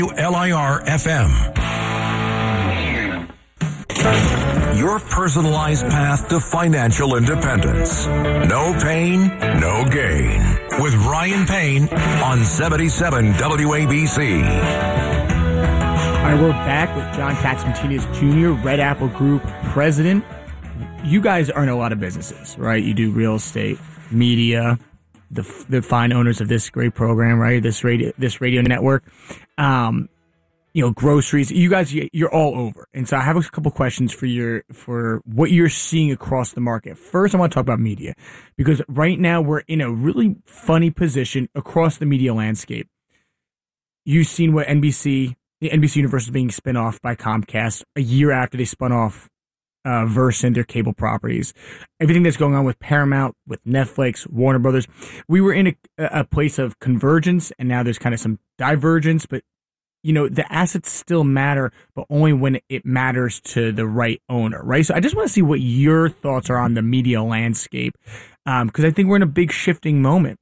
LIR FM. Your personalized path to financial independence. No pain, no gain. With Ryan Payne on 77 WABC. All right, we're back with John Catsimatidis Jr., Red Apple Group president. You guys are in a lot of businesses, right? You do real estate, media, the fine owners of this great program, right? This radio network. Groceries. You guys, you're all over. And so I have a couple questions for what you're seeing across the market. First, I want to talk about media, because right now we're in a really funny position across the media landscape. You've seen what the NBC Universal is being spun off by Comcast a year after they spun off Versant, their cable properties. Everything that's going on with Paramount, with Netflix, Warner Brothers. We were in a place of convergence, and now there's kind of some divergence, but the assets still matter, but only when it matters to the right owner, right? So I just want to see what your thoughts are on the media landscape, because I think we're in a big shifting moment.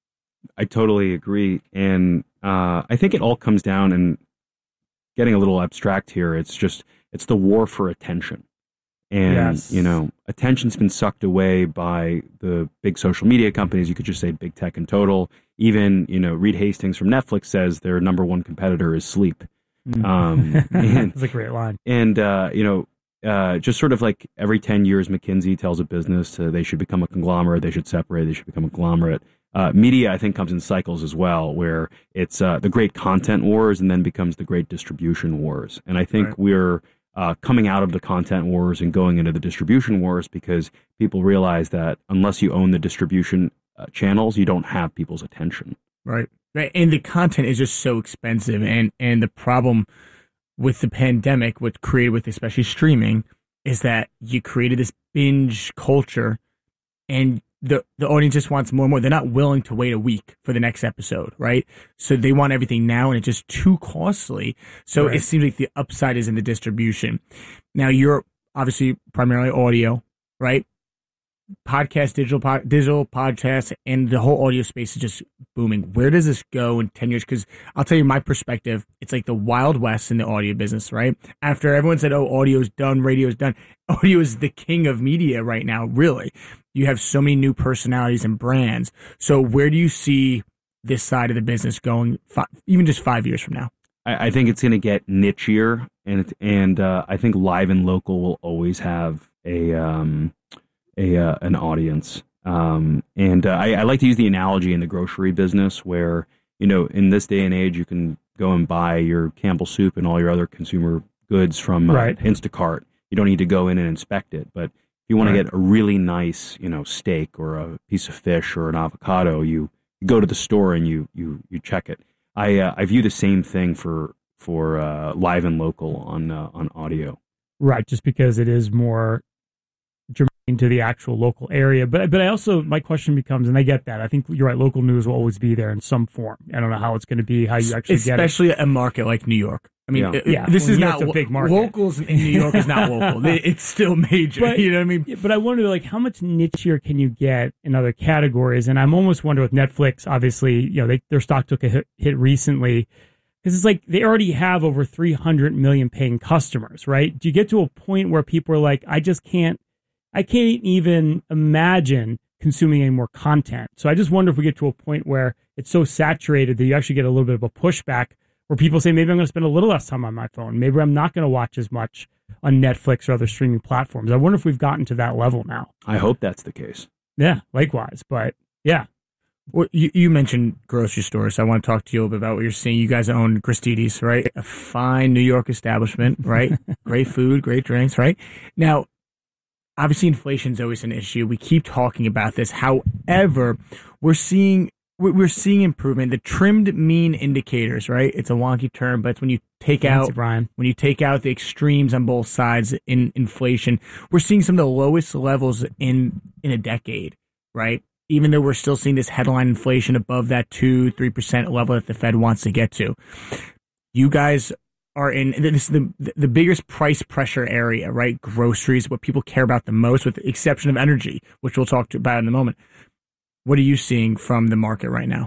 I totally agree. And I think it all comes down, and getting a little abstract here, it's the war for attention. And, yes. Attention's been sucked away by the big social media companies. You could just say big tech in total. Even, Reed Hastings from Netflix says their number one competitor is sleep. That's a great line. And, just sort of like every 10 years, McKinsey tells a business they should become a conglomerate, they should separate, they should become a conglomerate. Media, I think, comes in cycles as well, where it's the great content wars and then becomes the great distribution wars. And I think we're coming out of the content wars and going into the distribution wars, because people realize that unless you own the distribution channels, you don't have people's attention. Right. And the content is just so expensive. And the problem with the pandemic, what created with especially streaming, is that you created this binge culture, and the audience just wants more and more. They're not willing to wait a week for the next episode, right? So they want everything now, and it's just too costly. So It seems like the upside is in the distribution. Now, you're obviously primarily audio, right? Podcast, digital podcasts, and the whole audio space is just booming. Where does this go in 10 years? Because I'll tell you my perspective. It's like the Wild West in the audio business, right? After everyone said, audio's done, radio's done, audio is the king of media right now, really. You have so many new personalities and brands. So where do you see this side of the business going, even just 5 years from now? I think it's going to get nichier, and I think live and local will always have an audience. I like to use the analogy in the grocery business where, in this day and age, you can go and buy your Campbell soup and all your other consumer goods from Instacart. You don't need to go in and inspect it. But if you want to get a really nice, steak or a piece of fish or an avocado, you go to the store and you check it. I view the same thing for live and local on audio. Right, just because it is more germane to the actual local area. But I also, my question becomes, and I get that, I think you're right, local news will always be there in some form. I don't know how it's going to be, how you actually get it. Especially a market like New York. I mean, this is not a big market. Locals in New York is not local. It's still major. But, you know what I mean? But I wonder, how much nichier can you get in other categories? And I'm almost wondering with Netflix, obviously, their stock took a hit recently, because it's like they already have over 300 million paying customers, right? Do you get to a point where people are like, I can't even imagine consuming any more content? So I just wonder if we get to a point where it's so saturated that you actually get a little bit of a pushback, where people say, maybe I'm going to spend a little less time on my phone. Maybe I'm not going to watch as much on Netflix or other streaming platforms. I wonder if we've gotten to that level now. I hope that's the case. Yeah, likewise. But yeah. Well, you mentioned grocery stores. So I want to talk to you a little bit about what you're seeing. You guys own Gristedes, right? A fine New York establishment, right? Great food, great drinks, right? Now, obviously, inflation is always an issue. We keep talking about this. However, we're seeing improvement. The trimmed mean indicators, right? It's a wonky term, but it's when you take out the extremes on both sides in inflation, we're seeing some of the lowest levels in a decade, right? Even though we're still seeing this headline inflation above that 2-3% level that the Fed wants to get to. You guys are in this is the biggest price pressure area, right? Groceries, what people care about the most, with the exception of energy, which we'll talk about in a moment. What are you seeing from the market right now?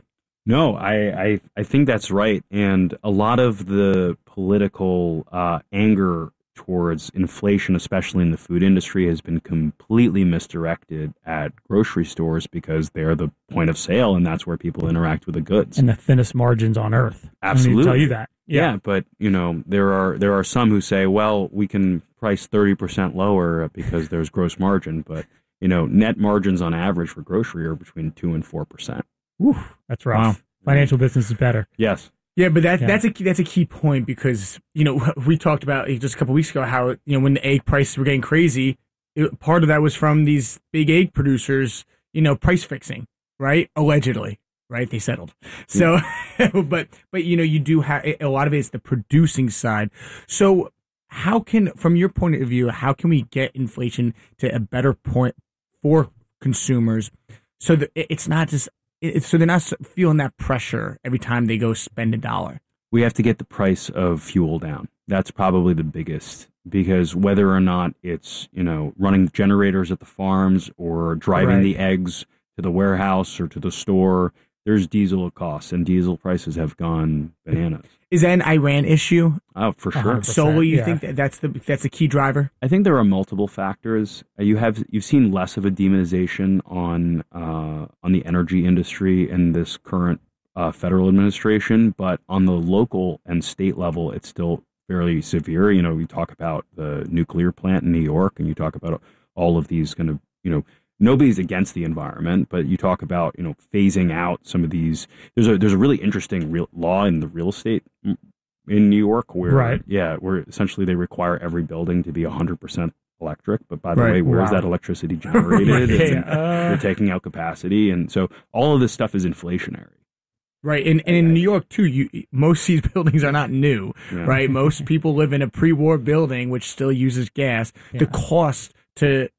No, I think that's right. And a lot of the political anger towards inflation, especially in the food industry, has been completely misdirected at grocery stores because they're the point of sale and that's where people interact with the goods. And the thinnest margins on earth. Absolutely. I tell you that. Yeah, but there are some who say, well, we can price 30% lower because there's gross margin, but net margins on average for grocery are between 2 and 4%. Oof, that's rough. Wow. Financial business is better. Yes. Yeah, but that's a key point because we talked about just a couple of weeks ago how when the egg prices were getting crazy, part of that was from these big egg producers price fixing, right? Allegedly, right? They settled. So, but you do have a lot of it is the producing side. So how can, from your point of view, how can we get inflation to a better point for consumers so that it's not just so they're not feeling that pressure every time they go spend a dollar? We have to get the price of fuel down. That's probably the biggest, because whether or not it's, running generators at the farms or driving the eggs to the warehouse or to the store, there's diesel costs, and diesel prices have gone bananas. Is that an Iran issue? Oh, for sure. So you think that's the key driver? I think there are multiple factors. You've seen less of a demonization on the energy industry in this current federal administration, but on the local and state level, it's still fairly severe. We talk about the nuclear plant in New York, and you talk about all of these kind of nobody's against the environment, but you talk about phasing out some of these. There's a really interesting law in the real estate in New York where where essentially they require every building to be 100% electric. But by the way, where is that electricity generated? You're taking out capacity, and so all of this stuff is inflationary. Right, and in New York too, most of these buildings are not new, right? Most people live in a pre-war building which still uses gas. Yeah. The cost to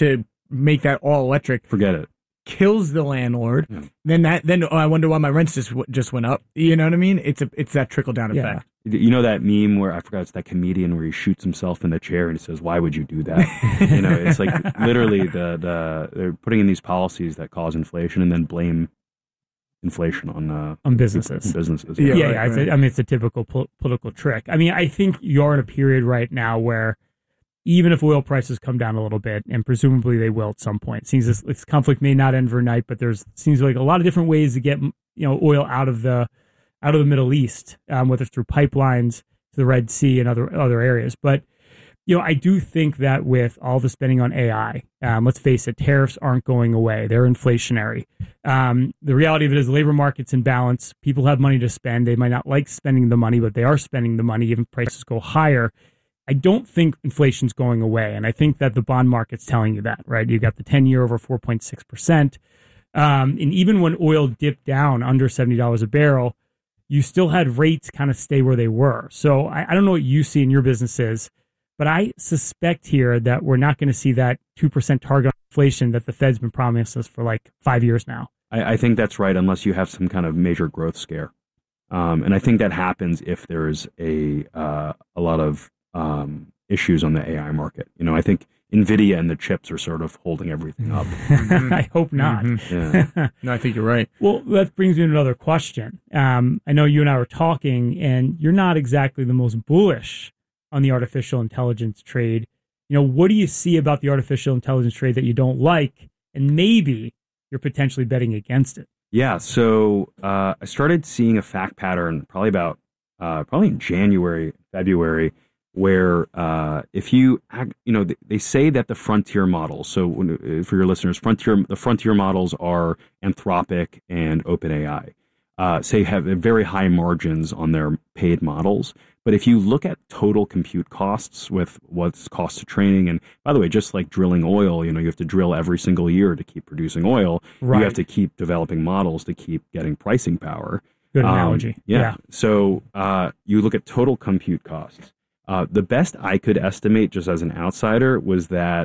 make that all electric, forget it, kills the landlord. Yeah. Then I wonder why my rents just went up. You know what I mean? It's that trickle down effect. That meme where I forgot, it's that comedian where he shoots himself in the chair and he says, "Why would you do that?" It's like literally they're putting in these policies that cause inflation and then blame inflation on businesses. Right. I mean, it's a typical political trick. I mean, I think you're in a period right now where even if oil prices come down a little bit, and presumably they will at some point, it seems this conflict may not end overnight, but seems like a lot of different ways to get oil out of the Middle East, whether it's through pipelines to the Red Sea and other areas. But I do think that with all the spending on AI, let's face it, tariffs aren't going away. They're inflationary. The reality of it is the labor market's in balance. People have money to spend. They might not like spending the money, but they are spending the money even if prices go higher. I don't think inflation's going away, and I think that the bond market's telling you that, right? You got the 10-year over 4.6%, and even when oil dipped down under $70 a barrel, you still had rates kind of stay where they were. So I don't know what you see in your businesses, but I suspect here that we're not going to see that 2% target on inflation that the Fed's been promising us for like 5 years now. I think that's right, unless you have some kind of major growth scare, and I think that happens if there's a lot of issues on the AI market. I think NVIDIA and the chips are sort of holding everything up. I hope not. Mm-hmm. Yeah. No, I think you're right. Well, that brings me to another question. I know you and I were talking, and you're not exactly the most bullish on the artificial intelligence trade. What do you see about the artificial intelligence trade that you don't like, and maybe you're potentially betting against it? Yeah, so I started seeing a fact pattern probably in January, February, where if you they say that the frontier models, so for your listeners, the frontier models are Anthropic and OpenAI, say have very high margins on their paid models. But if you look at total compute costs with what's cost to training, and by the way, just like drilling oil, you have to drill every single year to keep producing oil. Right. You have to keep developing models to keep getting pricing power. Good analogy. Yeah. So you look at total compute costs. The best I could estimate, just as an outsider, was that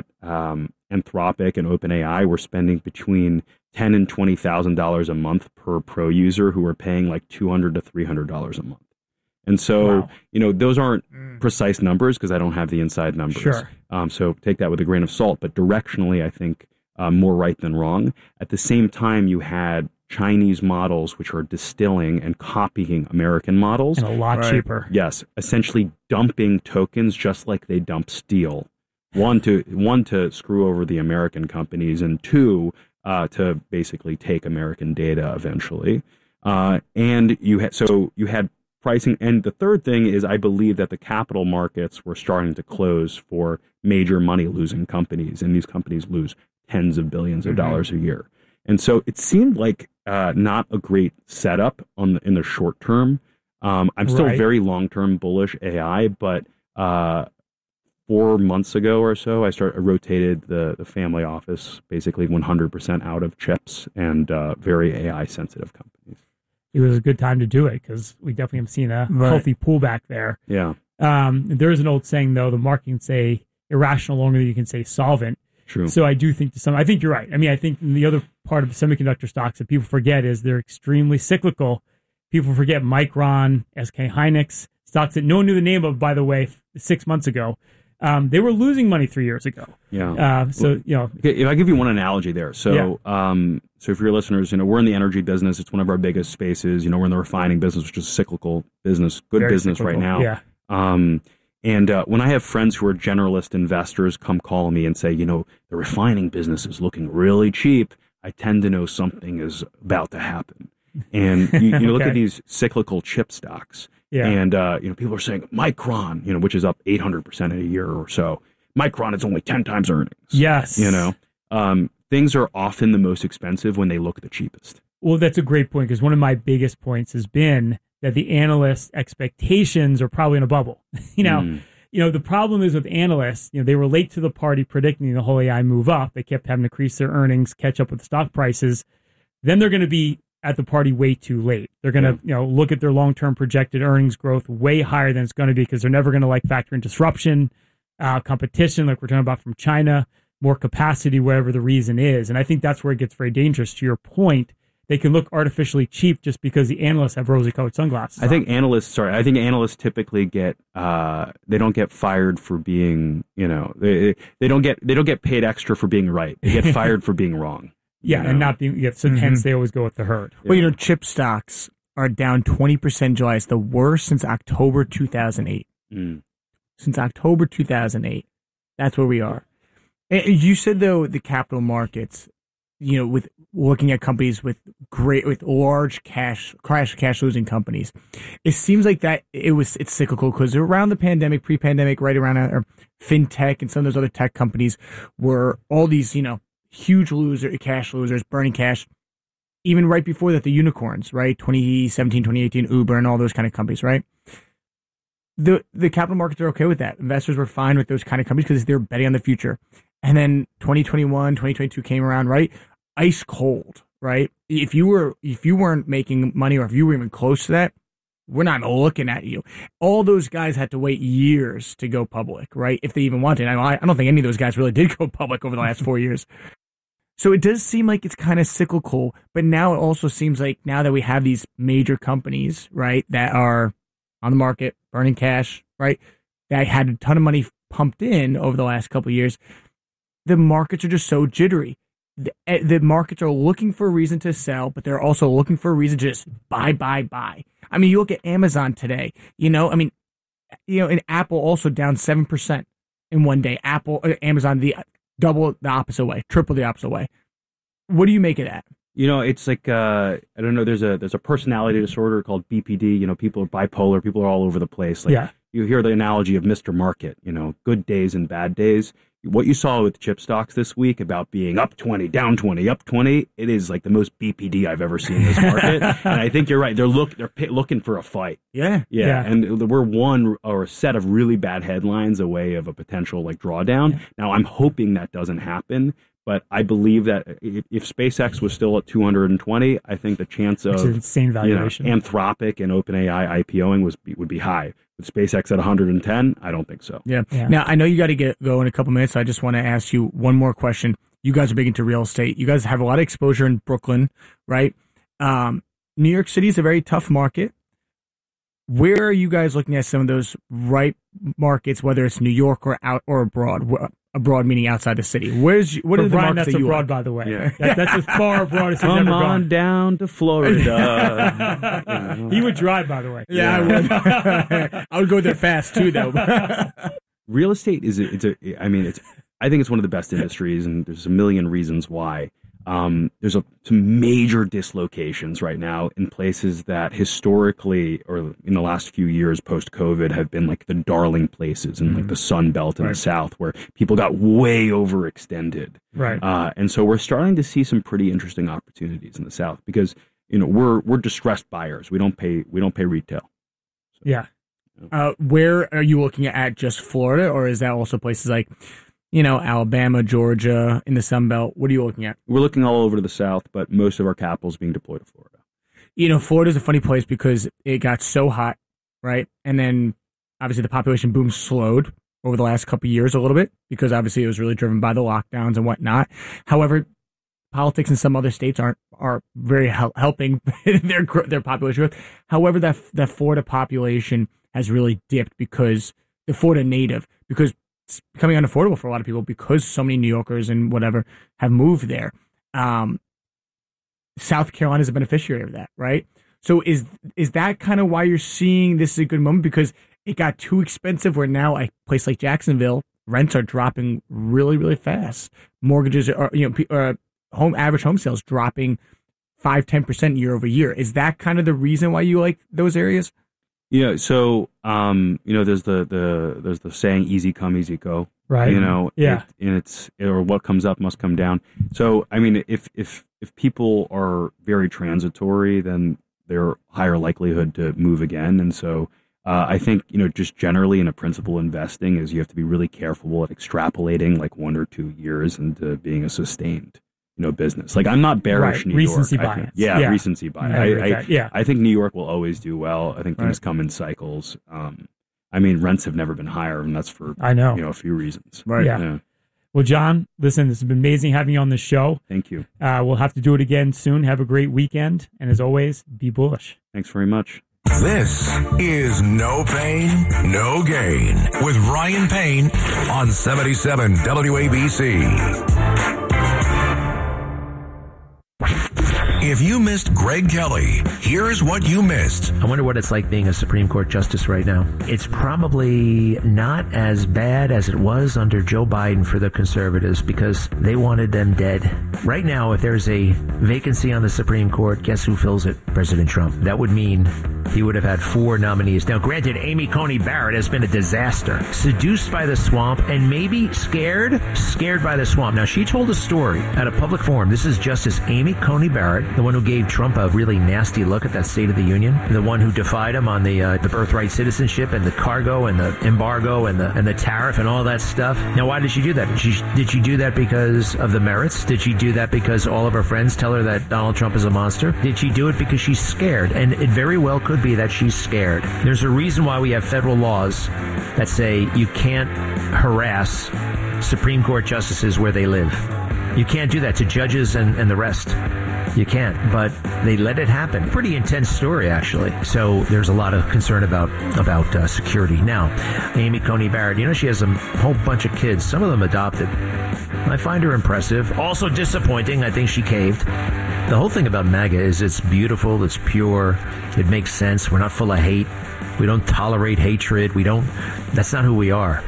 Anthropic and OpenAI were spending between $10,000 and $20,000 a month per pro user, who were paying like $200 to $300 a month. And so, those aren't precise numbers because I don't have the inside numbers. Sure. So take that with a grain of salt. But directionally, I think more right than wrong. At the same time, you had Chinese models, which are distilling and copying American models. And a lot Right. cheaper. Yes, essentially dumping tokens just like they dump steel. One to screw over the American companies, and two to basically take American data eventually. And you had pricing, and the third thing is I believe that the capital markets were starting to close for major money losing companies, and these companies lose tens of billions of dollars a year. And so it seemed like not a great setup in the short term. I'm still Right. very long term bullish AI, but 4 months ago or so, I rotated the family office basically 100% out of chips and very AI sensitive companies. It was a good time to do it because we definitely have seen a Right. healthy pullback there. Yeah, There is an old saying, though, the market can say irrational longer than you can say solvent. true. So I do think I think you're right. I mean, I think the other part of semiconductor stocks that people forget is they're extremely cyclical. People forget Micron, SK Hynix, stocks that no one knew the name of, by the way, 6 months ago. They were losing money 3 years ago. Yeah. So, Okay, if I give you one analogy there, so so for your listeners, we're in the energy business. It's one of our biggest spaces. We're in the refining business, which is a cyclical business, good very business cyclical. right now. Yeah. And when I have friends who are generalist investors come call me and say, the refining business is looking really cheap, I tend to know something is about to happen. And you look Okay. at these cyclical chip stocks, Yeah. and people are saying Micron, which is up 800% in a year or so. Micron is only 10 times earnings. Yes. Things are often the most expensive when they look the cheapest. Well, that's a great point because one of my biggest points has been that the analyst expectations are probably in a bubble. The problem is with analysts, they were late to the party predicting the whole AI move up. They kept having to increase their earnings, catch up with stock prices. Then they're going to be at the party way too late. They're going to, look at their long-term projected earnings growth way higher than it's going to be because they're never going to factor in disruption, competition, like we're talking about from China, more capacity, whatever the reason is. And I think that's where it gets very dangerous. To your point, they can look artificially cheap just because the analysts have rosy-colored sunglasses. I think analysts typically get they don't get fired for being they don't get paid extra for being right. They get fired for being wrong. and not being so hence they always go with the herd. Well, chip stocks are down 20% in July. It's the worst since October 2008. Since October 2008. That's where we are. And you said, though, the capital markets, with looking at companies with large cash losing companies, it seems like that it's cyclical because around the pandemic, pre-pandemic, right around fintech and some of those other tech companies were all these, huge cash losers, burning cash. Even right before that, the unicorns, right? 2017, 2018, Uber and all those kind of companies, right? The capital markets are okay with that. Investors were fine with those kind of companies because they're betting on the future. And then 2021, 2022 came around, right? Ice cold, right? If you weren't making money or if you were even close to that, we're not looking at you. All those guys had to wait years to go public, right? If they even wanted. I don't think any of those guys really did go public over the last 4 years. So it does seem like it's kind of cyclical, but now it also seems like now that we have these major companies, right, that are on the market, burning cash, right, that had a ton of money pumped in over the last couple of years, the markets are just so jittery. The markets are looking for a reason to sell, but they're also looking for a reason to just buy. I mean, you look at Amazon today, and Apple also down 7% in one day. Amazon, double the opposite way, triple the opposite way. What do you make of that? It's like I don't know. There's a personality disorder called BPD. People are bipolar. People are all over the place. You hear the analogy of Mr. Market. Good days and bad days. What you saw with chip stocks this week about being up 20, down 20, up 20, it is like the most BPD I've ever seen in this market. And I think you're right. They're looking for a fight. Yeah. And we're one or a set of really bad headlines away of a potential drawdown. Yeah. Now I'm hoping that doesn't happen. But I believe that if SpaceX was still at 220, I think the chance of insane valuation. Anthropic and OpenAI IPOing would be high. With SpaceX at 110, I don't think so. Yeah. Now I know you got to go in a couple minutes. So I just want to ask you one more question. You guys are big into real estate. You guys have a lot of exposure in Brooklyn, right? New York City is a very tough market. Where are you guys looking at some of those right markets, whether it's New York or out or abroad? abroad, meaning outside the city. What are the Brian, markets that's that you abroad, like? by the way. Yeah. That's as far abroad as he's Come ever on gone. down to Florida. You know. He would drive, by the way. Yeah, I would. I would go there fast too, though. Real estate I think it's one of the best industries, and there's a million reasons why. There's some major dislocations right now in places that historically, or in the last few years post-COVID, have been like the darling places in like the Sun Belt in the South, where people got way overextended. Right. And so we're starting to see some pretty interesting opportunities in the South because we're distressed buyers. We don't pay retail. So, yeah. Where are you looking at? Just Florida, or is that also places like, Alabama, Georgia, in the Sun Belt? What are you looking at? We're looking all over to the South, but most of our capital is being deployed to Florida. Florida's a funny place because it got so hot, right? And then obviously the population boom slowed over the last couple of years a little bit because obviously it was really driven by the lockdowns and whatnot. However, politics in some other states are very helping their population growth. However, that Florida population has really dipped because the Florida native, because it's becoming unaffordable for a lot of people because so many New Yorkers and whatever have moved there. South Carolina is a beneficiary of that, right? So is that kind of why you're seeing this is a good moment? Because it got too expensive where now a place like Jacksonville, rents are dropping really, really fast. Mortgages are, average home sales dropping 5-10% year over year. Is that kind of the reason why you like those areas? Yeah, so there's the saying "easy come, easy go." Right. Or what comes up must come down. So I mean, if people are very transitory, then they're higher likelihood to move again. And so I think just generally in a principal investing is you have to be really careful at extrapolating like 1 or 2 years into being a sustained business. Like I'm not bearish Right. New Recency York. bias. Yeah, recency bias. Yeah. I think New York will always do well. I think things come in cycles. Rents have never been higher, and that's for a few reasons. Right. Yeah. Well, John, listen, this has been amazing having you on the show. Thank you. We'll have to do it again soon. Have a great weekend, and as always, be bullish. Thanks very much. This is No Pain, No Gain with Ryan Payne on 77 WABC. If you missed Greg Kelly, here's what you missed. I wonder what it's like being a Supreme Court justice right now. It's probably not as bad as it was under Joe Biden for the conservatives because they wanted them dead. Right now, if there's a vacancy on the Supreme Court, guess who fills it? President Trump. That would mean he would have had 4 nominees. Now, granted, Amy Coney Barrett has been a disaster. Seduced by the swamp and maybe scared by the swamp. Now, she told a story at a public forum. This is Justice Amy Coney Barrett, the one who gave Trump a really nasty look at that State of the Union, the one who defied him on the birthright citizenship and the cargo and the embargo and the tariff and all that stuff. Now, why did she do that? Did she do that because of the merits? Did she do that because all of her friends tell her that Donald Trump is a monster? Did she do it because she's scared? And it very well could be that she's scared. There's a reason why we have federal laws that say you can't harass Supreme Court justices where they live. You can't do that to judges and the rest. You can't, but they let it happen. Pretty intense story, actually. So there's a lot of concern about security. Now, Amy Coney Barrett, she has a whole bunch of kids, some of them adopted. I find her impressive. Also disappointing. I think she caved. The whole thing about MAGA is it's beautiful, it's pure, it makes sense. We're not full of hate. We don't tolerate hatred. That's not who we are.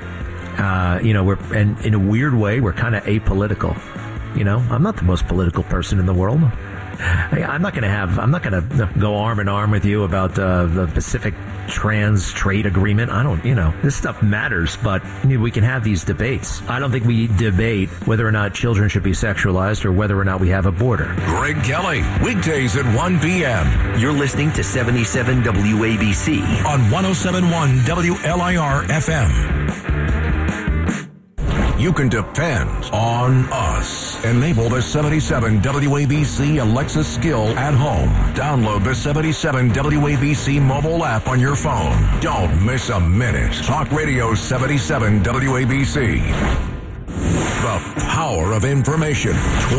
And in a weird way, we're kind of apolitical. I'm not the most political person in the world. I'm not going to go arm in arm with you about the Pacific Trans Trade Agreement. This stuff matters, but we can have these debates. I don't think we debate whether or not children should be sexualized or whether or not we have a border. Greg Kelly, weekdays at 1 p.m. You're listening to 77 WABC on 107.1 WLIR FM. You can depend on us. Enable the 77 WABC Alexa skill at home. Download the 77 WABC mobile app on your phone. Don't miss a minute. Talk Radio 77 WABC. The power of information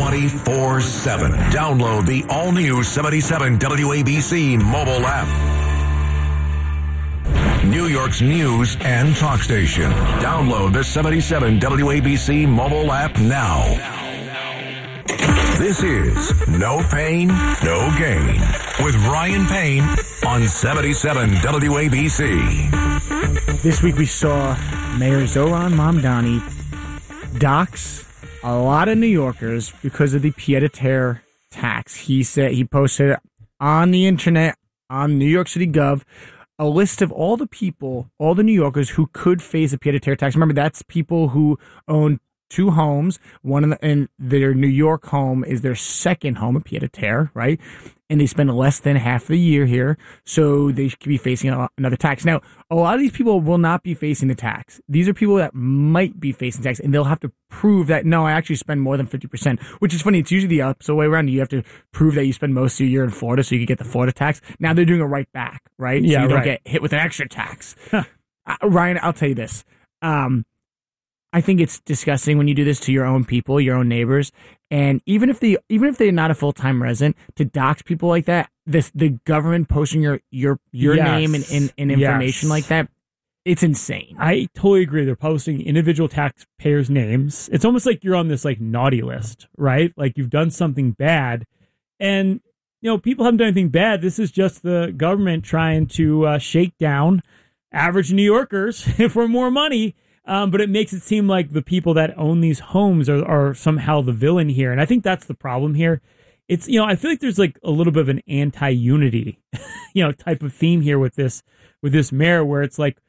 24/7. Download the all-new 77 WABC mobile app. New York's news and talk station. Download the 77 WABC mobile app now. This is No Pain, No Gain with Ryan Payne on 77 WABC. This week we saw Mayor Zohran Mamdani dox a lot of New Yorkers because of the pied-à-terre tax. He posted on the internet, on New York City Gov, a list of all the people, all the New Yorkers who could face a pied-à-terre tax. Remember, that's people who own two homes. And their New York home is their second home, a pied-à-terre, right? And they spend less than half the year here, so they could be facing another tax. Now, a lot of these people will not be facing the tax. These are people that might be facing tax, and they'll have to prove that, no, I actually spend more than 50%, which is funny. It's usually the opposite way around. You have to prove that you spend most of your year in Florida so you can get the Florida tax. Now they're doing it right back, right? Yeah, so you don't right. get hit with an extra tax. Ryan, I'll tell you this. I think it's disgusting when you do this to your own people, your own neighbors, and even if they're not a full-time resident, to dox people like that, the government posting your Yes. name and information like that, it's insane. I totally agree. They're posting individual taxpayers' names. It's almost like you're on this like naughty list, right? Like you've done something bad, and people haven't done anything bad. This is just the government trying to shake down average New Yorkers for more money. But it makes it seem like the people that own these homes are somehow the villain here. And I think that's the problem here. It's, I feel like there's like a little bit of an anti-unity, type of theme here with this mayor, where it's like,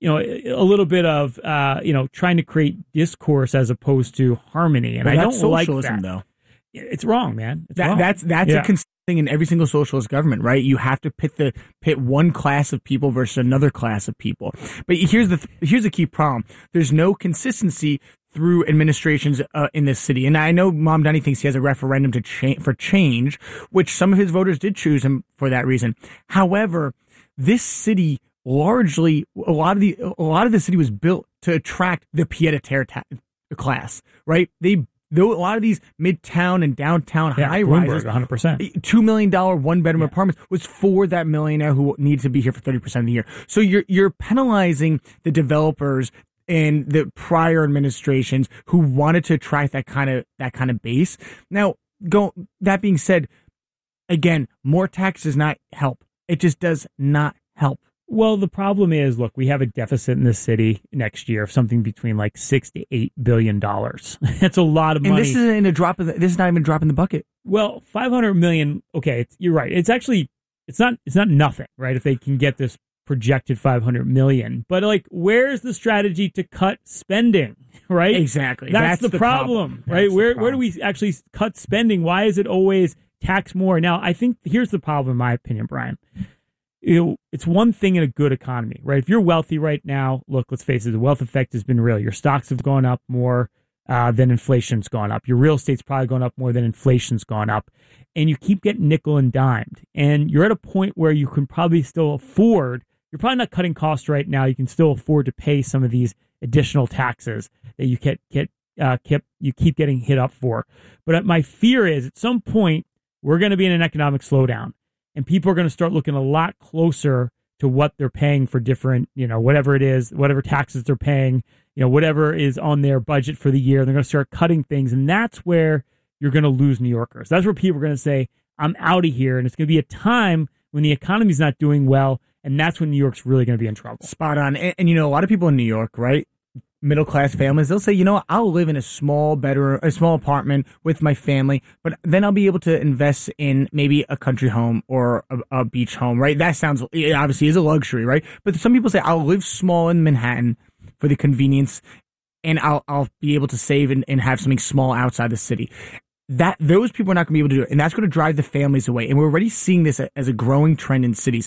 a little bit of, trying to create discourse as opposed to harmony. And I don't like that. Though. It's wrong, man. It's wrong. That's a consistent thing in every single socialist government, right? You have to pit one class of people versus another class of people. But here's the key problem. There's no consistency through administrations in this city. And I know Mamdani thinks he has a referendum for change, which some of his voters did choose him for that reason. However, this city largely, a lot of the city was built to attract the pied-à-terre class, right? Though a lot of these midtown and downtown high rises, 100%. $2 million one-bedroom apartments was for that millionaire who needs to be here for 30% of the year. So you're penalizing the developers and the prior administrations who wanted to attract that kind of base. Now, that being said, again, more tax does not help. It just does not help. Well, the problem is, look, we have a deficit in this city next year of something between like $6 to $8 billion. That's a lot of money. And this isn't this is not even a drop in the bucket. Well, $500 million. Okay, you're right. It's not nothing, right? If they can get this projected $500 million, but like, where's the strategy to cut spending? Right? Exactly. That's the problem, right? Where do we actually cut spending? Why is it always tax more? Now, I think here's the problem, in my opinion, Brian. It's one thing in a good economy, right? If you're wealthy right now, look, let's face it, the wealth effect has been real. Your stocks have gone up more than inflation's gone up. Your real estate's probably gone up more than inflation's gone up. And you keep getting nickel and dimed. And you're at a point where you can probably still afford, you're probably not cutting costs right now. You can still afford to pay some of these additional taxes that you keep getting hit up for. But my fear is at some point, we're going to be in an economic slowdown. And people are going to start looking a lot closer to what they're paying for different, whatever it is, whatever taxes they're paying, whatever is on their budget for the year. They're going to start cutting things. And that's where you're going to lose New Yorkers. That's where people are going to say, I'm out of here. And it's going to be a time when the economy's not doing well. And that's when New York's really going to be in trouble. Spot on. And a lot of people in New York, right? Middle-class families, they'll say, I'll live in a small apartment with my family, but then I'll be able to invest in maybe a country home or a beach home, right? That it obviously is a luxury, right? But some people say, I'll live small in Manhattan for the convenience, and I'll be able to save and have something small outside the city. Those people are not going to be able to do it, and that's going to drive the families away. And we're already seeing this as a growing trend in cities.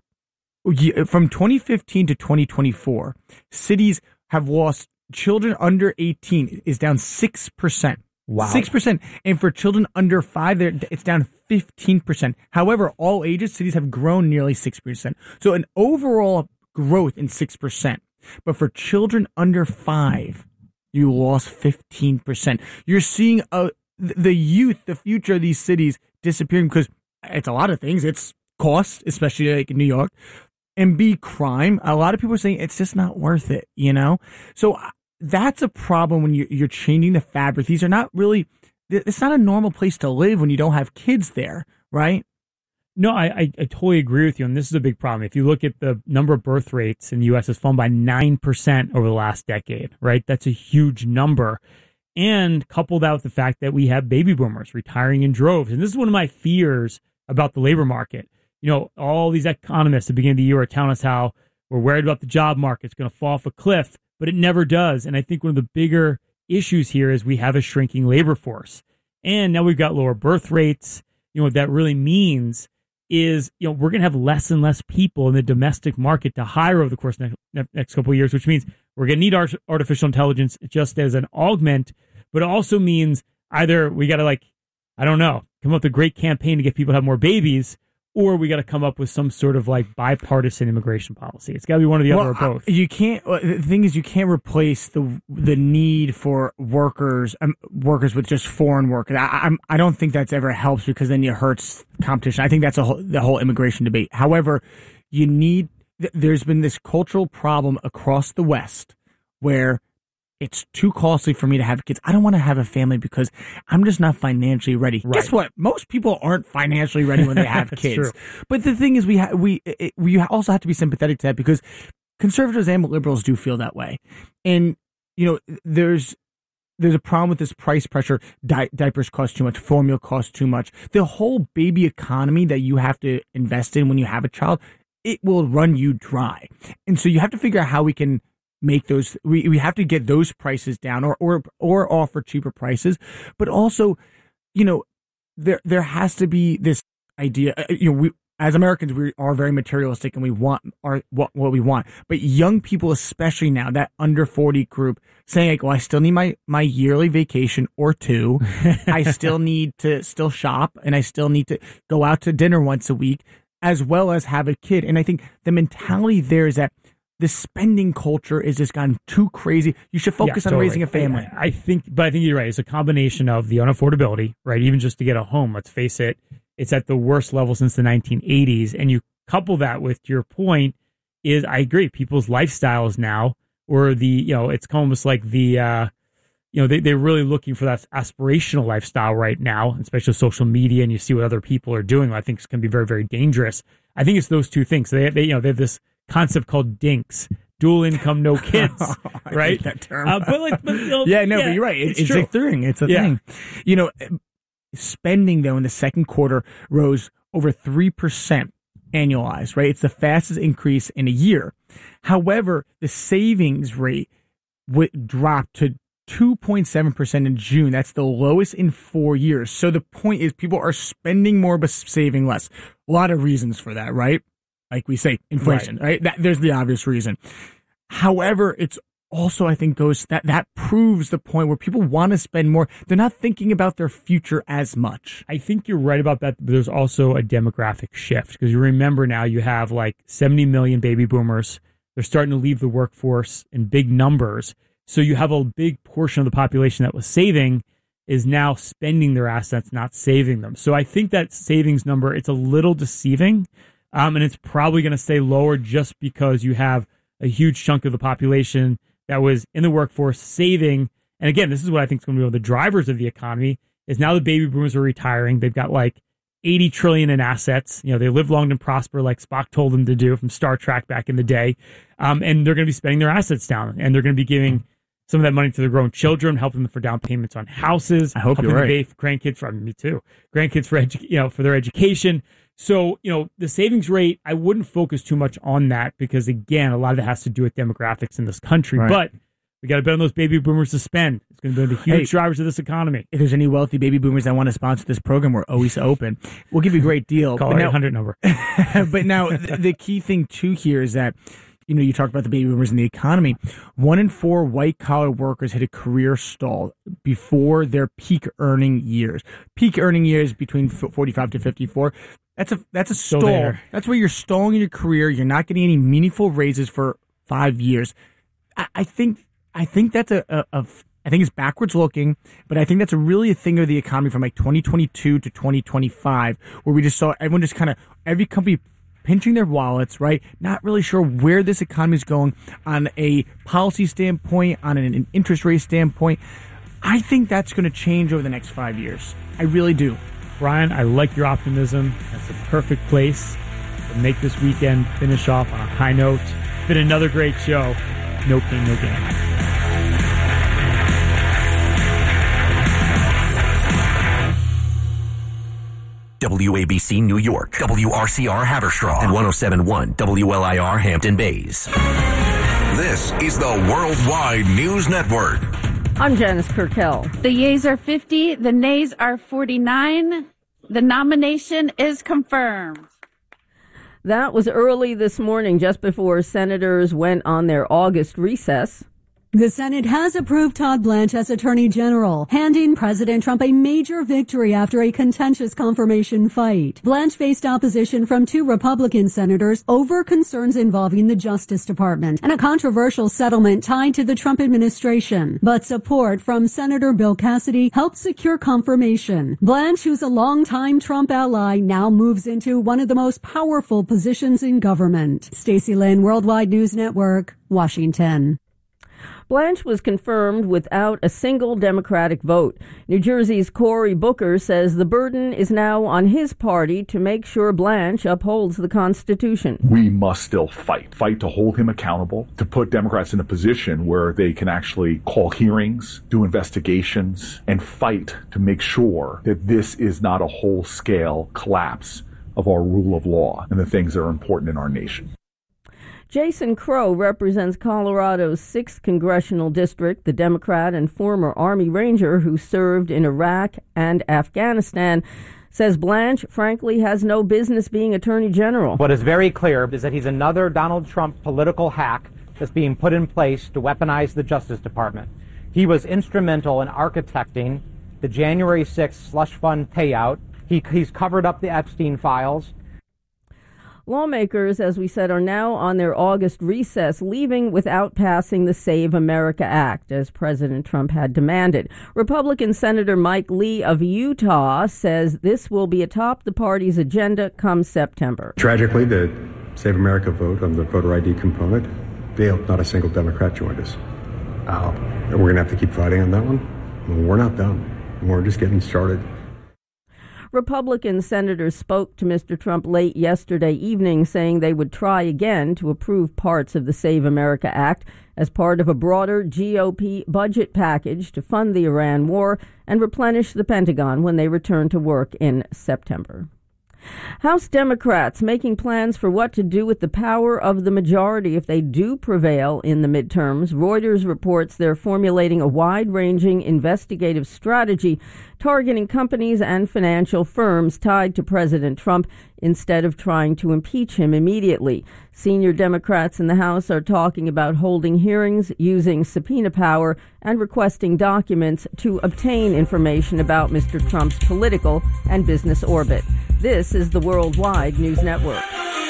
From 2015 to 2024, cities have lost children under 18 is down 6%. Wow. 6%. And for children under 5, it's down 15%. However, all ages, cities have grown nearly 6%. So an overall growth in 6%. But for children under 5, you lost 15%. You're seeing the youth, the future of these cities disappearing because it's a lot of things. It's cost, especially like in New York. and B, crime. A lot of people are saying it's just not worth it, you know? So that's a problem when you're changing the fabric. These are not really, it's not a normal place to live when you don't have kids there, right? No, I totally agree with you. And this is a big problem. If you look at the number of birth rates in the U.S. has fallen by 9% over the last decade, right? That's a huge number. And couple that with the fact that we have baby boomers retiring in droves. And this is one of my fears about the labor market. You know, all these economists at the beginning of the year are telling us how we're worried about the job market. It's going to fall off a cliff, but it never does. And I think one of the bigger issues here is we have a shrinking labor force. And now we've got lower birth rates. You know, what that really means is, you know, we're going to have less and less people in the domestic market to hire over the course of the next couple of years, which means we're going to need artificial intelligence just as an augment, but it also means either we got to, like, I don't know, come up with a great campaign to get people to have more babies, or we got to come up with some sort of like bipartisan immigration policy. It's got to be one or the other or both. You can't. The thing is, you can't replace the need for workers with just foreign workers. I don't think that's ever helps, because then it hurts competition. I think that's the whole immigration debate. However, there's been this cultural problem across the West where it's too costly for me to have kids. I don't want to have a family because I'm just not financially ready. Right. Guess what? Most people aren't financially ready when they have kids. True. But the thing is, we also have to be sympathetic to that, because conservatives and liberals do feel that way. And, you know, there's a problem with this price pressure. Diapers cost too much. Formula costs too much. The whole baby economy that you have to invest in when you have a child, it will run you dry. And so you have to figure out how we can make those, we have to get those prices down, or offer cheaper prices. But also, you know, there has to be this idea, you know, we as Americans, we are very materialistic and we want what we want. But young people, especially now, that under 40 group, saying like, well, I still need my yearly vacation or two. I still need to still shop, and I still need to go out to dinner once a week, as well as have a kid. And I think the mentality there is that the spending culture is just gotten too crazy. You should focus on raising a family. I think you're right. It's a combination of the unaffordability, right? Even just to get a home, let's face it, it's at the worst level since the 1980s. And you couple that with your point is, I agree, people's lifestyles now, or it's almost like they're really looking for that aspirational lifestyle right now, especially with social media, and you see what other people are doing. I think it's going to be very, very dangerous. I think it's those two things. They have this concept called DINKS, dual income, no kids, right? I hate that term. But you're right. It's a thing. It's a thing. You know, spending though in the second quarter rose over 3% annualized, right? It's the fastest increase in a year. However, the savings rate dropped to 2.7% in June. That's the lowest in 4 years. So the point is, people are spending more but saving less. A lot of reasons for that, right? Like we say, inflation, right? There's the obvious reason. However, it's also, I think, that proves the point where people want to spend more. They're not thinking about their future as much. I think you're right about that, but there's also a demographic shift, because you remember now you have like 70 million baby boomers. They're starting to leave the workforce in big numbers. So you have a big portion of the population that was saving is now spending their assets, not saving them. So I think that savings number, it's a little deceiving. And it's probably going to stay lower just because you have a huge chunk of the population that was in the workforce saving. And again, this is what I think is going to be one of the drivers of the economy, is now the baby boomers are retiring. They've got like 80 trillion in assets. You know, they live long and prosper, like Spock told them to do from Star Trek back in the day. And they're going to be spending their assets down, and they're going to be giving some of that money to their grown children, helping them for down payments on houses. I hope you're right. Grandkids for their education. So, you know, the savings rate, I wouldn't focus too much on that, because, again, a lot of it has to do with demographics in this country. Right. But we got to bet on those baby boomers to spend. It's going to be the huge drivers of this economy. If there's any wealthy baby boomers that want to sponsor this program, we're always open. We'll give you a great deal. Call our 800 number. But now, the key thing, too, here is that, you know, you talked about the baby boomers and the economy. 1 in 4 white-collar workers hit a career stall before their peak earning years. Peak earning years between 45 to 54. That's a stall. There. That's where you're stalling in your career. You're not getting any meaningful raises for 5 years. I think that's I think it's backwards looking, but I think that's really a thing of the economy from like 2022 to 2025, where we just saw everyone just kind of, every company pinching their wallets, right? Not really sure where this economy is going on a policy standpoint, on an interest rate standpoint. I think that's going to change over the next 5 years. I really do. Brian, I like your optimism. That's a perfect place to make this weekend finish off on a high note. It's been another great show. No pain, no gain. WABC New York, WRCR Haverstraw, and 107.1 WLIR Hampton Bays. This is the Worldwide News Network. I'm Janice Kurkel. The yeas are 50, the nays are 49. The nomination is confirmed. That was early this morning, just before senators went on their August recess. The Senate has approved Todd Blanche as Attorney General, handing President Trump a major victory after a contentious confirmation fight. Blanche faced opposition from 2 Republican senators over concerns involving the Justice Department and a controversial settlement tied to the Trump administration. But support from Senator Bill Cassidy helped secure confirmation. Blanche, who's a longtime Trump ally, now moves into one of the most powerful positions in government. Stacey Lynn, Worldwide News Network, Washington. Blanche was confirmed without a single Democratic vote. New Jersey's Cory Booker says the burden is now on his party to make sure Blanche upholds the Constitution. We must still fight to hold him accountable, to put Democrats in a position where they can actually call hearings, do investigations, and fight to make sure that this is not a whole-scale collapse of our rule of law and the things that are important in our nation. Jason Crow represents Colorado's 6th congressional district, the Democrat and former Army Ranger who served in Iraq and Afghanistan, says Blanche, frankly, has no business being Attorney General. What is very clear is that he's another Donald Trump political hack that's being put in place to weaponize the Justice Department. He was instrumental in architecting the January 6th slush fund payout. He's covered up the Epstein files. Lawmakers, as we said, are now on their August recess, leaving without passing the Save America Act, as President Trump had demanded. Republican Senator Mike Lee of Utah says this will be atop the party's agenda come September. Tragically, the Save America vote on the voter ID component failed. Not a single Democrat joined us. And we're going to have to keep fighting on that one. We're not done. We're just getting started. Republican senators spoke to Mr. Trump late yesterday evening, saying they would try again to approve parts of the Save America Act as part of a broader GOP budget package to fund the Iran war and replenish the Pentagon when they return to work in September. House Democrats making plans for what to do with the power of the majority if they do prevail in the midterms. Reuters reports they're formulating a wide-ranging investigative strategy targeting companies and financial firms tied to President Trump instead of trying to impeach him immediately. Senior Democrats in the House are talking about holding hearings, using subpoena power, and requesting documents to obtain information about Mr. Trump's political and business orbit. This is the Worldwide News Network.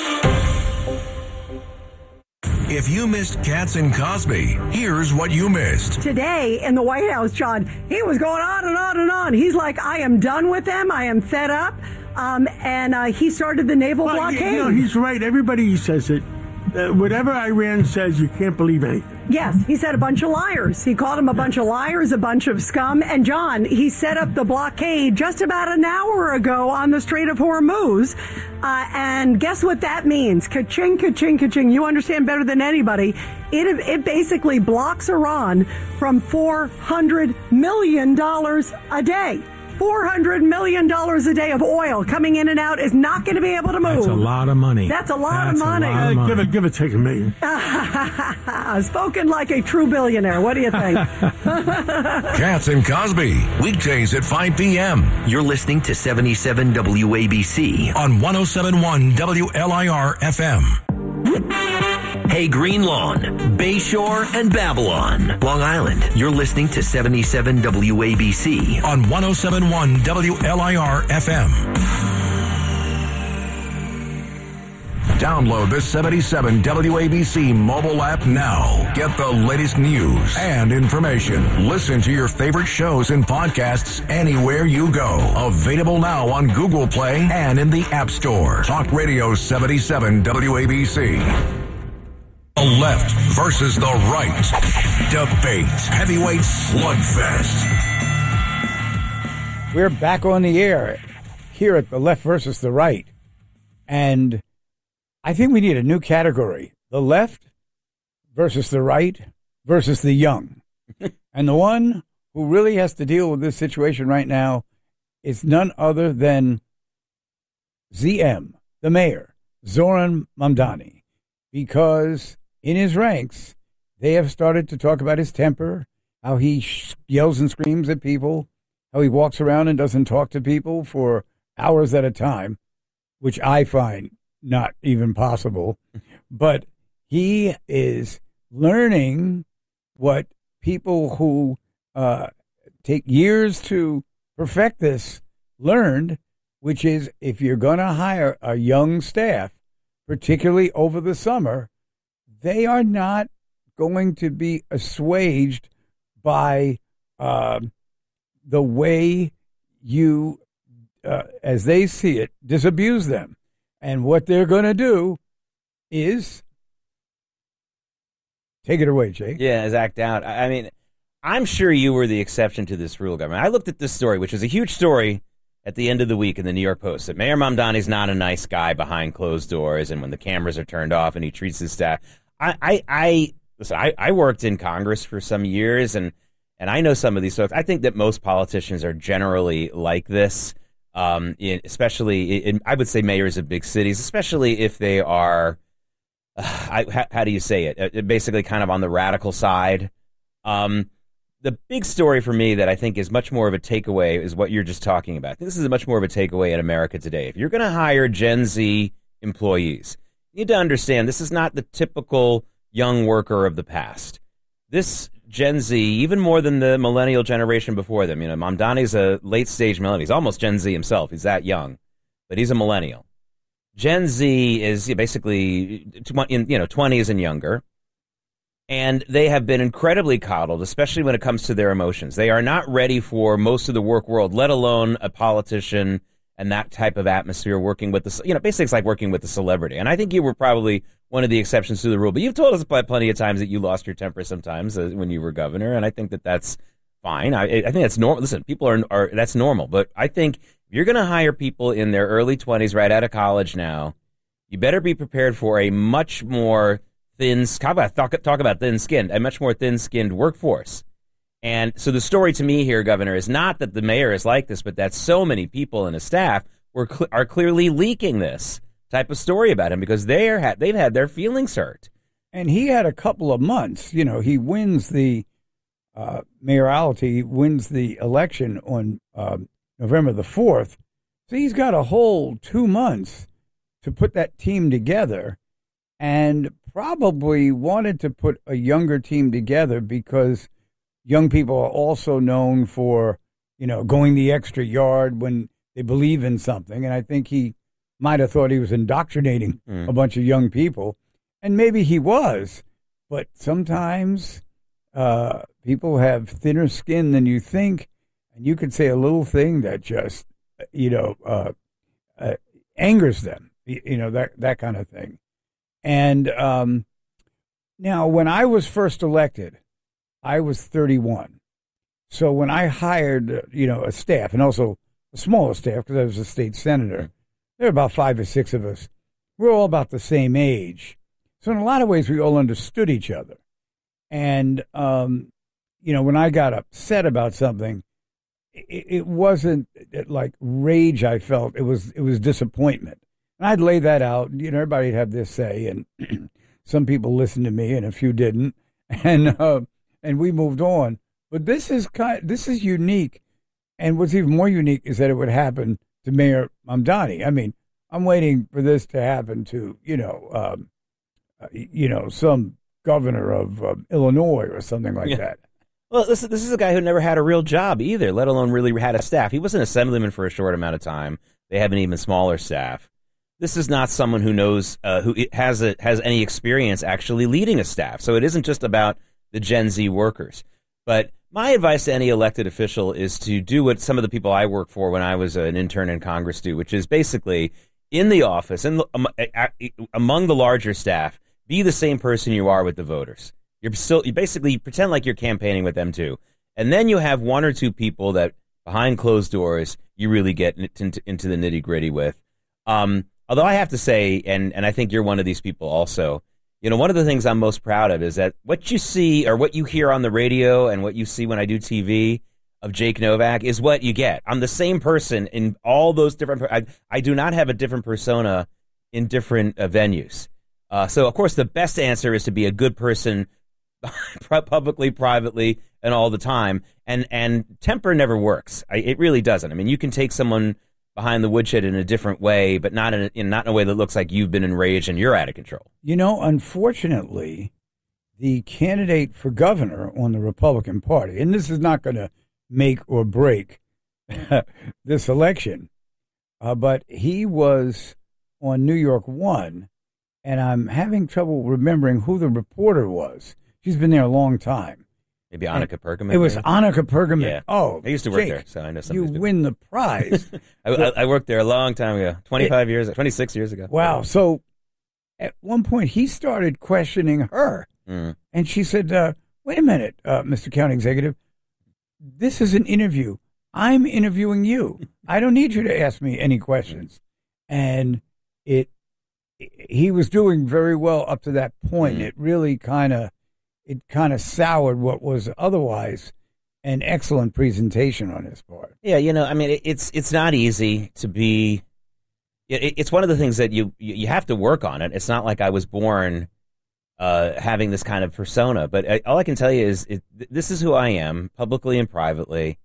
If you missed Katz and Cosby, here's what you missed. Today in the White House, John, he was going on and on and on. He's like, I am done with them. I am fed up. And he started the naval blockade. You know, he's right. Everybody says it. Whatever Iran says, you can't believe anything. Yes, he said a bunch of liars. He called them a bunch of liars, a bunch of scum. And John, he set up the blockade just about an hour ago on the Strait of Hormuz. And guess what that means? Ka-ching, ka-ching, ka-ching. You understand better than anybody. It basically blocks Iran from $400 million a day. $400 million a day of oil coming in and out is not going to be able to move. That's a lot of money. That's a lot of money. Give it take $1 million. Spoken like a true billionaire. What do you think? Katz and Cosby, weekdays at 5 p.m. You're listening to 77 WABC on 107.1 WLIR FM. Hey Green Lawn, Bayshore, and Babylon, Long Island. You're listening to 77 WABC on 107.1 WLIR FM. Download the 77 WABC mobile app now. Get the latest news and information. Listen to your favorite shows and podcasts anywhere you go. Available now on Google Play and in the App Store. Talk Radio 77 WABC. The left versus the right. Debate. Heavyweight slugfest. We're back on the air here at the left versus the right. And I think we need a new category. The left versus the right versus the young. And the one who really has to deal with this situation right now is none other than ZM, the mayor, Zoran Mamdani, because in his ranks, they have started to talk about his temper, how he yells and screams at people, how he walks around and doesn't talk to people for hours at a time, which I find not even possible. But he is learning what people who take years to perfect this learned, which is if you're going to hire a young staff, particularly over the summer, they are not going to be assuaged by the way you, as they see it, disabuse them. And what they're going to do is take it away, Jake. Yeah, is act out. I mean, I'm sure you were the exception to this rule, Governor. I looked at this story, which was a huge story at the end of the week in the New York Post, that Mayor Mamdani's not a nice guy behind closed doors and when the cameras are turned off and he treats his staff. Listen, I worked in Congress for some years, and I know some of these folks. I think that most politicians are generally like this, especially in, I would say, mayors of big cities, especially if they are, how do you say it, basically kind of on the radical side. The big story for me that I think is much more of a takeaway is what you're just talking about. I think this is much more of a takeaway in America today. If you're going to hire Gen Z employees, you need to understand this is not the typical young worker of the past. This Gen Z, even more than the millennial generation before them, Mamdani's a late-stage millennial. He's almost Gen Z himself. He's that young, but he's a millennial. Gen Z is basically 20s and younger. And they have been incredibly coddled, especially when it comes to their emotions. They are not ready for most of the work world, let alone a politician and that type of atmosphere working with the, basically it's like working with a celebrity. And I think you were probably one of the exceptions to the rule. But you've told us plenty of times that you lost your temper sometimes when you were governor. And I think that that's fine. I think that's normal. Listen, people are that's normal. But I think if you're going to hire people in their early 20s right out of college now, you better be prepared for a much more talk about thin-skinned, a much more thin-skinned workforce. And so the story to me here, Governor, is not that the mayor is like this, but that so many people in his staff are clearly leaking this type of story about him because they've had their feelings hurt. And he had a couple of months. He wins the mayoralty, wins the election on November the 4th. So he's got a whole 2 months to put that team together, and probably wanted to put a younger team together because young people are also known for, going the extra yard when they believe in something. And I think he might have thought he was indoctrinating a bunch of young people. And maybe he was. But sometimes people have thinner skin than you think. And you could say a little thing that just, angers them, that kind of thing. And now, when I was first elected, I was 31. So when I hired, a staff, and also a smaller staff because I was a state senator, there were about 5 or 6 of us. We're all about the same age. So in a lot of ways, we all understood each other. And, when I got upset about something, it wasn't like rage I felt. It was disappointment. And I'd lay that out. Everybody'd have their say, and some people listened to me, and a few didn't, and we moved on. But this is unique, and what's even more unique is that it would happen to Mayor Mamdani. I mean, I'm waiting for this to happen to some governor of Illinois or something like that. Well, this is a guy who never had a real job either, let alone really had a staff. He was an assemblyman for a short amount of time. They have an even smaller staff. this is not someone who knows who has any experience actually leading a staff. So it isn't just about the Gen Z workers. But my advice to any elected official is to do what some of the people I worked for when I was an intern in Congress do, which is basically in the office and among the larger staff, be the same person you are with the voters. You basically pretend like you're campaigning with them too. And then you have one or two people that behind closed doors you really get into the nitty gritty with. Although I have to say, and I think you're one of these people also, you know, one of the things I'm most proud of is that what you see or what you hear on the radio and what you see when I do TV of Jake Novak is what you get. I'm the same person in all those different. I do not have a different persona in different venues. So, of course, the best answer is to be a good person publicly, privately, and all the time. And temper never works. It really doesn't. I mean, you can take someone behind the woodshed in a different way, but not in a way that looks like you've been enraged and you're out of control. You know, unfortunately, the candidate for governor on the Republican Party, and this is not going to make or break this election, but he was on New York One, and I'm having trouble remembering who the reporter was. She's been there a long time. Maybe Annika Pergamon. It was Annika Pergamon. Yeah. Oh, I used to work Jake, there, so I know some. You win the prize. I worked there a long time ago, 26 years ago. Wow. So at one point he started questioning her, and she said, wait a minute, Mr. County Executive, this is an interview. I'm interviewing you. I don't need you to ask me any questions. And he was doing very well up to that point. It really kind of soured what was otherwise an excellent presentation on his part. Yeah, you know, I mean, it's not easy to be. It's one of the things that you have to work on it. It's not like I was born having this kind of persona, but all I can tell you is this is who I am, publicly and privately.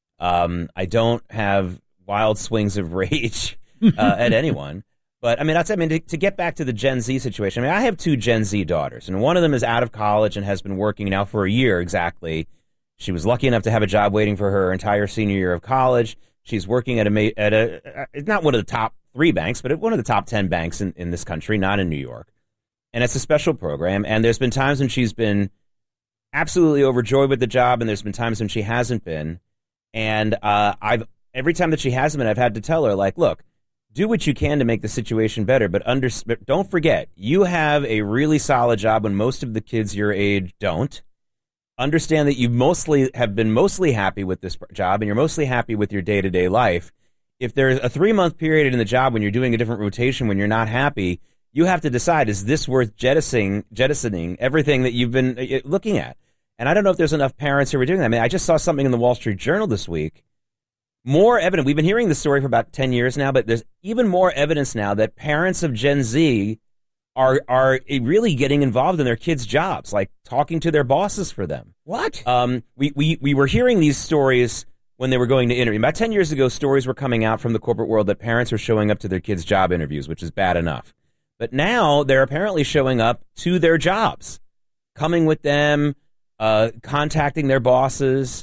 I don't have wild swings of rage at anyone. But, I mean, to get back to the Gen Z situation, I mean, I have two Gen Z daughters, and one of them is out of college and has been working now for a year exactly. She was lucky enough to have a job waiting for her entire senior year of college. She's working at not one of the top 3 banks, but at one of the top 10 banks in this country, not in New York. And it's a special program, and there's been times when she's been absolutely overjoyed with the job, and there's been times when she hasn't been. And every time that she hasn't been, I've had to tell her, like, look, do what you can to make the situation better, but don't forget, you have a really solid job when most of the kids your age don't. Understand that you have been mostly happy with this job, and you're mostly happy with your day-to-day life. If there's a 3-month period in the job when you're doing a different rotation, when you're not happy, you have to decide, is this worth jettisoning everything that you've been looking at? And I don't know if there's enough parents who are doing that. I mean, I just saw something in the Wall Street Journal this week. More evidence. We've been hearing this story for about 10 years now, but there's even more evidence now that parents of Gen Z are really getting involved in their kids' jobs, like talking to their bosses for them. What? We were hearing these stories when they were going to interview. About 10 years ago, stories were coming out from the corporate world that parents were showing up to their kids' job interviews, which is bad enough. But now they're apparently showing up to their jobs, coming with them, contacting their bosses.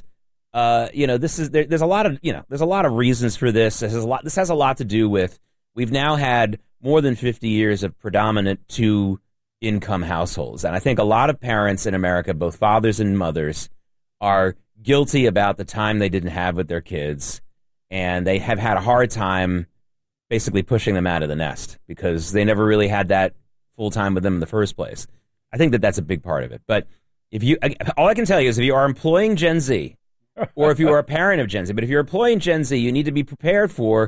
There's a lot of reasons for this. This has a lot to do with, we've now had more than 50 years of predominant 2-income households. And I think a lot of parents in America, both fathers and mothers, are guilty about the time they didn't have with their kids. And they have had a hard time basically pushing them out of the nest because they never really had that full time with them in the first place. I think that that's a big part of it. But all I can tell you is if you are employing Gen Z, or if you are a parent of Gen Z. But if you're employing Gen Z, you need to be prepared for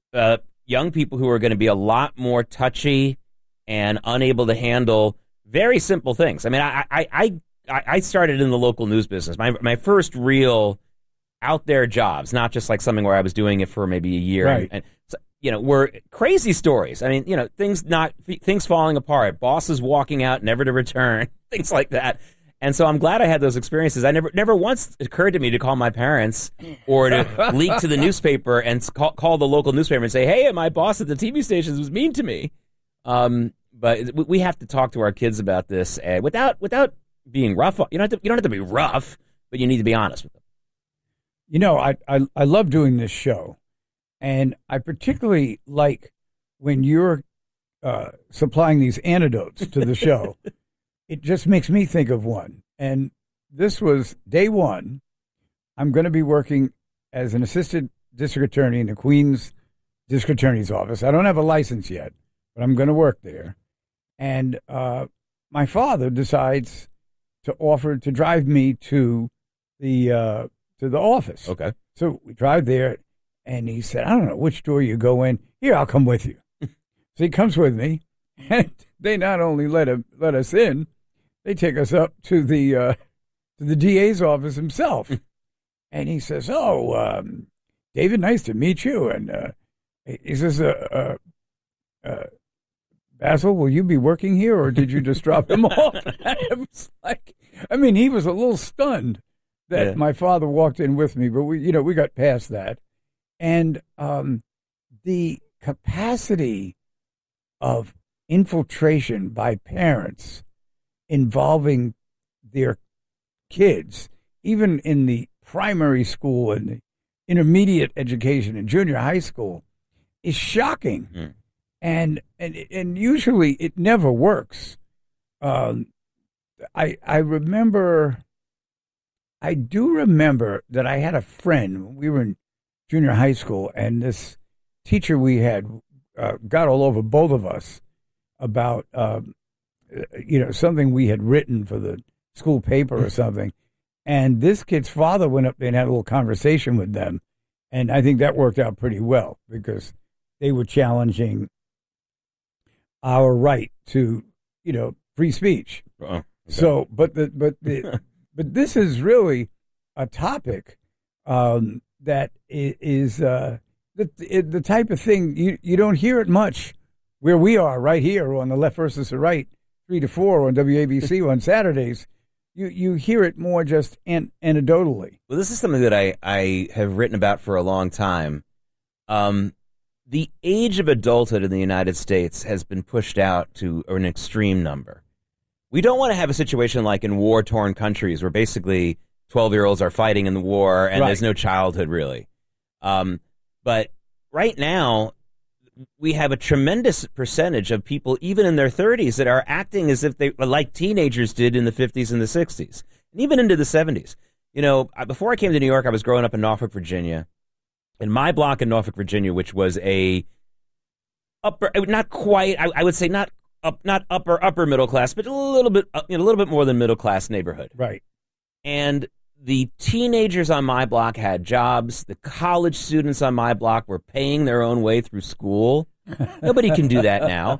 young people who are going to be a lot more touchy and unable to handle very simple things. I mean, I started in the local news business. My first real out there jobs, not just like something where I was doing it for maybe a year. Right. And were crazy stories. I mean, things falling apart, bosses walking out, never to return, things like that. And so I'm glad I had those experiences. I never once occurred to me to call my parents or to leak to the newspaper and call the local newspaper and say, hey, my boss at the TV stations was mean to me. But we have to talk to our kids about this without being rough. You don't have to be rough, but you need to be honest with them. You know, I love doing this show, and I particularly like when you're supplying these anecdotes to the show, it just makes me think of one. And this was day one. I'm going to be working as an assistant district attorney in the Queens District Attorney's Office. I don't have a license yet, but I'm going to work there. And my father decides to offer to drive me to the office. Okay. So we drive there, and he said, I don't know which door you go in. Here, I'll come with you. So he comes with me, and they not only let us in, they take us up to the DA's office himself. And he says, David, nice to meet you. And he says, Basil, will you be working here, or did you just drop him off? It was like, I mean, he was a little stunned that my father walked in with me, but we got past that. And the capacity of infiltration by parents involving their kids, even in the primary school and the intermediate education and junior high school, is shocking. Mm. And usually it never works. I do remember that I had a friend. We were in junior high school, and this teacher we had got all over both of us about something we had written for the school paper or something. And this kid's father went up there and had a little conversation with them, and I think that worked out pretty well because they were challenging our right to, free speech. Okay. So, but this is really a topic that is the type of thing you don't hear it much where we are right here on the Left versus the Right, 3 to 4 on WABC on Saturdays. You hear it more just anecdotally. Well, this is something that I have written about for a long time. The age of adulthood in the United States has been pushed out to an extreme number. We don't want to have a situation like in war-torn countries where basically 12-year-olds are fighting in the war and there's no childhood really. But right now, we have a tremendous percentage of people, even in their 30s, that are acting as if they like teenagers did in the 50s and the 60s, and even into the 70s. Before I came to New York, I was growing up in Norfolk, Virginia. In my block in Norfolk, Virginia, which was a upper, not quite, I would say not upper middle class, but a little bit more than middle class neighborhood. Right. And the teenagers on my block had jobs. The college students on my block were paying their own way through school. Nobody can do that now.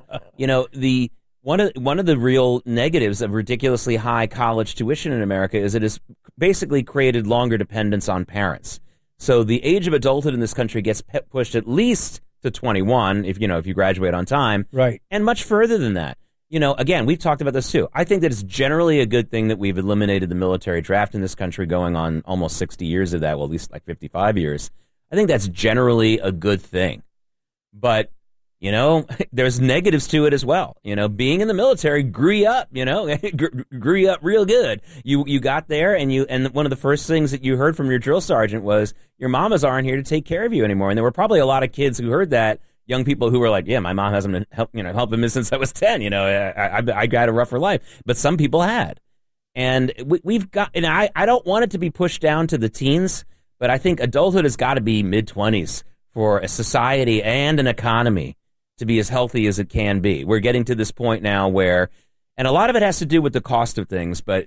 One of the real negatives of ridiculously high college tuition in America is it has basically created longer dependence on parents. So the age of adulthood in this country gets pushed at least to 21 if you graduate on time, right, and much further than that. Again, we've talked about this too. I think that it's generally a good thing that we've eliminated the military draft in this country, going on almost 60 years of that, well, at least like 55 years. I think that's generally a good thing. But, there's negatives to it as well. Being in the military grew you up, grew you up real good. You got there and one of the first things that you heard from your drill sergeant was your mamas aren't here to take care of you anymore. And there were probably a lot of kids who heard that, young people who were like, yeah, my mom hasn't been helping me since I was 10. I got a rougher life, but some people had. And we've got, and I don't want it to be pushed down to the teens, but I think adulthood has got to be mid-20s for a society and an economy to be as healthy as it can be. We're getting to this point now where, and a lot of it has to do with the cost of things, but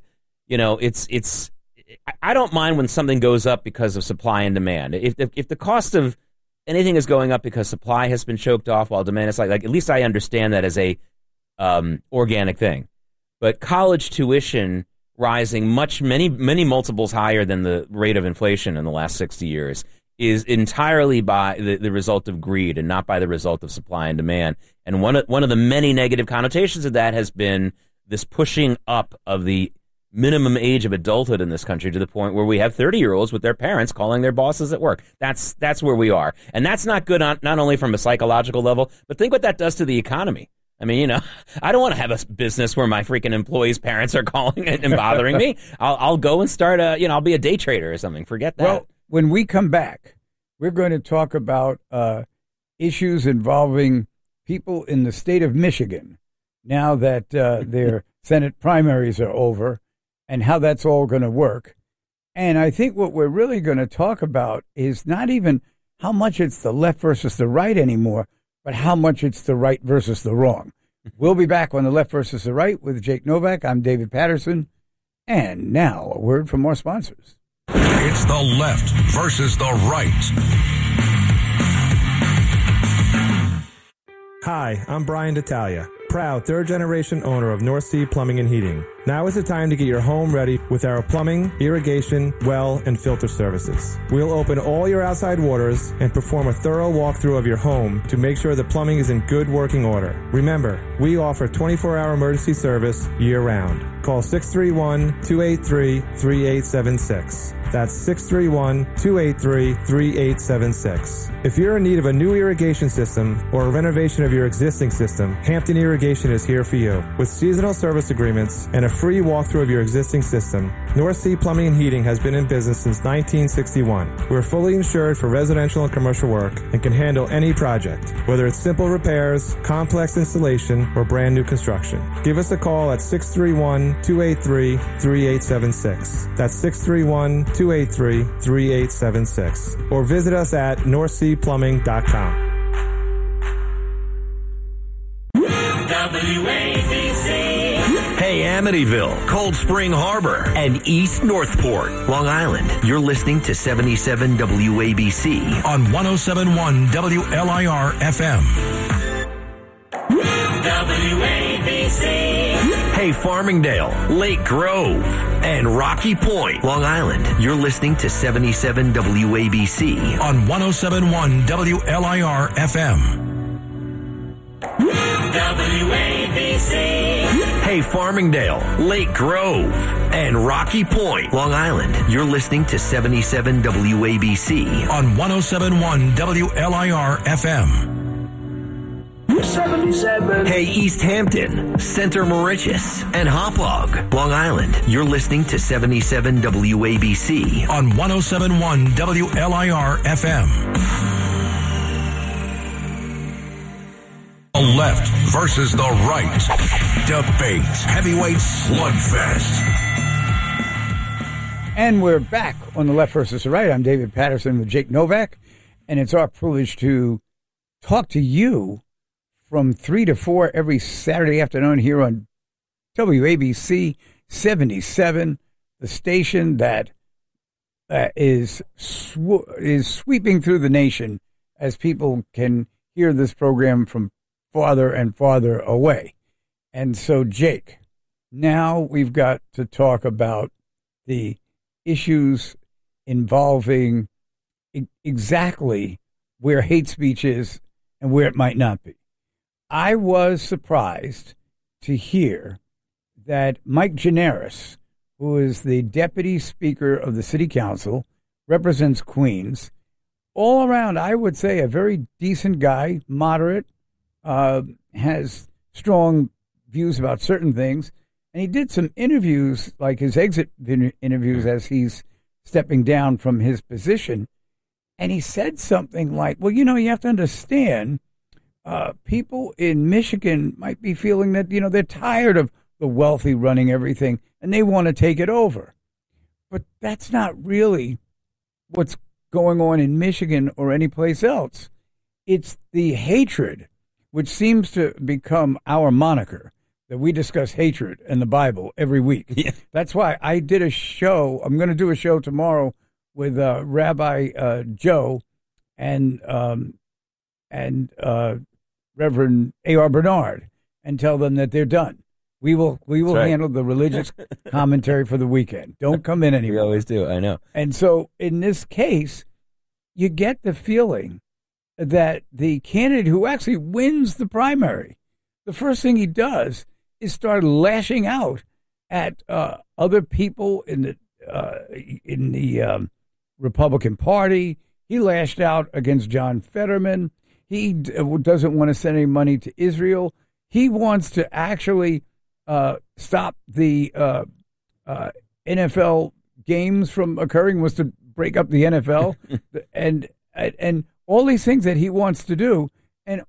I don't mind when something goes up because of supply and demand. If the cost of anything is going up because supply has been choked off while demand is like at least I understand that as a organic thing. But college tuition rising many multiples higher than the rate of inflation in the last 60 years is entirely by the result of greed and not by the result of supply and demand. And one of the many negative connotations of that has been this pushing up of the minimum age of adulthood in this country to the point where we have 30-year-olds with their parents calling their bosses at work. That's where we are. And that's not good not only from a psychological level, but think what that does to the economy. I mean, I don't want to have a business where my freaking employees' parents are calling and bothering me. I'll go and start I'll be a day trader or something. Forget that. Well, when we come back, we're going to talk about issues involving people in the state of Michigan now that their Senate primaries are over and how that's all going to work. And I think what we're really going to talk about is not even how much it's the left versus the right anymore, but how much it's the right versus the wrong. We'll be back on The Left versus the Right with Jake Novak. I'm David Patterson. And now a word from our sponsors. It's the left versus the right. Hi, I'm Brian D'Italia, proud third-generation owner of North Sea Plumbing and Heating. Now is the time to get your home ready with our plumbing, irrigation, well, and filter services. We'll open all your outside waters and perform a thorough walkthrough of your home to make sure the plumbing is in good working order. Remember, we offer 24-hour emergency service year-round. Call 631-283-3876. That's 631-283-3876. If you're in need of a new irrigation system or a renovation of your existing system, Hampton Irrigation is here for you. With seasonal service agreements and a free walkthrough of your existing system, North Sea Plumbing and Heating has been in business since 1961. We're fully insured for residential and commercial work and can handle any project, whether it's simple repairs, complex installation, or brand new construction. Give us a call at 631-283-3876. That's 631-283-3876. Or visit us at northseaplumbing.com. WABC. Hey, Amityville, Cold Spring Harbor, and East Northport, Long Island. You're listening to 77 WABC on 107.1 WLIR FM. WABC. Hey, Farmingdale, Lake Grove, and Rocky Point, Long Island. You're listening to 77 WABC on 107.1 WLIR FM. WABC. Hey, Farmingdale, Lake Grove, and Rocky Point, Long Island. You're listening to 77 WABC on 107.1 WLIR FM. 77. Hey, East Hampton, Center Mauritius, and Hauppauge, Long Island. You're listening to 77 WABC on 107.1 WLIR FM. The left versus the right. Debate. Heavyweight slugfest. And we're back on The Left versus the Right. I'm David Patterson with Jake Novak. And it's our privilege to talk to you from 3 to 4 every Saturday afternoon here on WABC 77, the station that is sweeping through the nation as people can hear this program from farther and farther away. And so, Jake, now we've got to talk about the issues involving exactly where hate speech is and where it might not be. I was surprised to hear that Mike Gianaris, who is the deputy speaker of the city council, represents Queens, all around, I would say, a very decent guy, moderate, has strong views about certain things. And he did some interviews, like his exit interviews as he's stepping down from his position. And he said something like, well, you have to understand, people in Michigan might be feeling that, they're tired of the wealthy running everything and they want to take it over. But that's not really what's going on in Michigan or any place else. It's the hatred, which seems to become our moniker, that we discuss hatred and the Bible every week. Yeah. That's why I did a show. I'm going to do a show tomorrow with Rabbi Joe and Reverend A.R. Bernard, and tell them that they're done. We will handle the religious commentary for the weekend. Don't come in anymore. We always do, I know. And so in this case, you get the feeling that the candidate who actually wins the primary, the first thing he does is start lashing out at other people in the Republican Party. He lashed out against John Fetterman. He doesn't want to send any money to Israel. He wants to actually stop the NFL games from occurring, was to break up the NFL, and all these things that he wants to do.